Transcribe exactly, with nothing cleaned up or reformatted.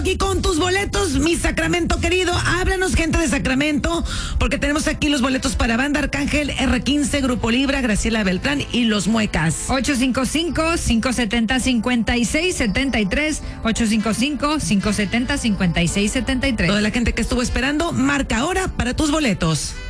aquí con tus boletos, mi Sacramento querido. Háblanos, gente de Sacramento, porque tenemos aquí los boletos para Banda Arcángel, R quince, Grupo Libra, Graciela Beltrán y Los Muecas. ocho cinco cinco, cinco siete cero, cinco seis siete tres, ocho cinco cinco, cinco siete cero, cinco seis siete tres. Toda la gente que estuvo esperando, marca ahora para tus boletos.